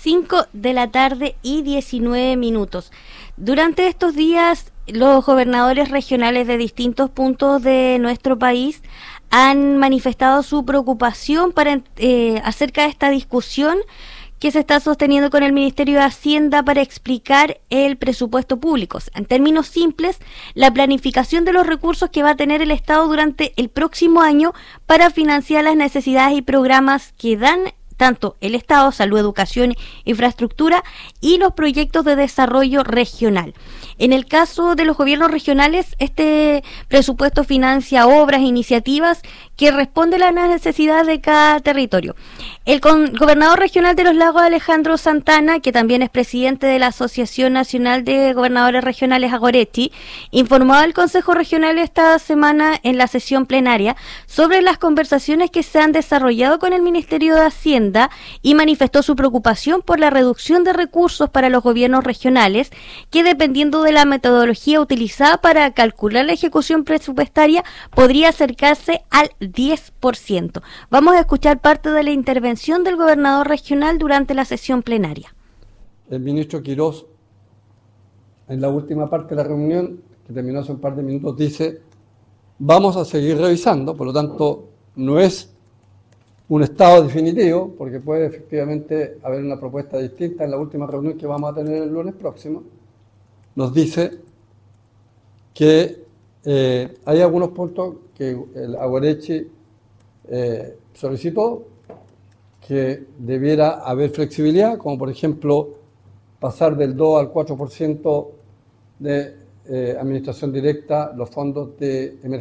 5 de la tarde y 19 minutos. Durante estos días, los gobernadores regionales de distintos puntos de nuestro país han manifestado su preocupación acerca de esta discusión que se está sosteniendo con el Ministerio de Hacienda para explicar el presupuesto público. En términos simples, la planificación de los recursos que va a tener el Estado durante el próximo año para financiar las necesidades y programas que dan tanto el Estado, salud, educación, infraestructura y los proyectos de desarrollo regional. En el caso de los gobiernos regionales, este presupuesto financia obras e iniciativas que responden a las necesidades de cada territorio. El gobernador regional de Los Lagos, Alejandro Santana, que también es presidente de la Asociación Nacional de Gobernadores Regionales, Agoretti, informó al Consejo Regional esta semana en la sesión plenaria sobre las conversaciones que se han desarrollado con el Ministerio de Hacienda y manifestó su preocupación por la reducción de recursos para los gobiernos regionales, que dependiendo de la metodología utilizada para calcular la ejecución presupuestaria podría acercarse al 10%. Vamos a escuchar parte de la intervención del gobernador regional durante la sesión plenaria. El ministro Quirós, en la última parte de la reunión, que terminó hace un par de minutos, dice: vamos a seguir revisando, por lo tanto no es un estado definitivo, porque puede efectivamente haber una propuesta distinta en la última reunión que vamos a tener el lunes próximo. Nos dice que hay algunos puntos que el Agoretti solicitó, que debiera haber flexibilidad, como por ejemplo pasar del 2 al 4% de administración directa los fondos de emergencia